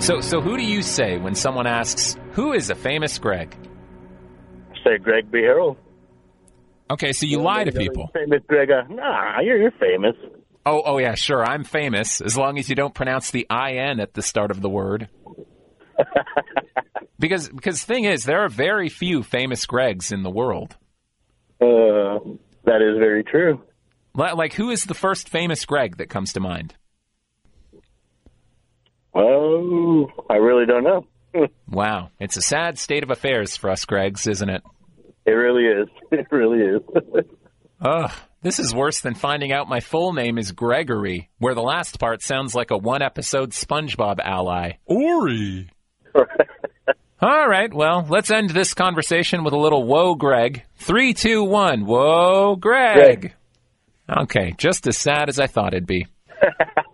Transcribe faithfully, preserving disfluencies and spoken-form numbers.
So, so who do you say when someone asks, who is a famous Greg? Say Greg B. Harold. Okay, so you lie to people. Famous Greg. Uh, nah, you're, you're famous. Oh, oh yeah, sure, I'm famous, as long as you don't pronounce the I N at the start of the word. because, because thing is, there are very few famous Gregs in the world. Uh, that is very true. Like, who is the first famous Greg that comes to mind? Oh, I really don't know. Wow, it's a sad state of affairs for us Gregs, isn't it? It really is. It really is. Ugh, this is worse than finding out my full name is Gregory, where the last part sounds like a one-episode SpongeBob ally. Ori! All right, well, let's end this conversation with a little whoa, Greg. Three, two, one. Whoa, Greg. Greg. Okay, just as sad as I thought it'd be.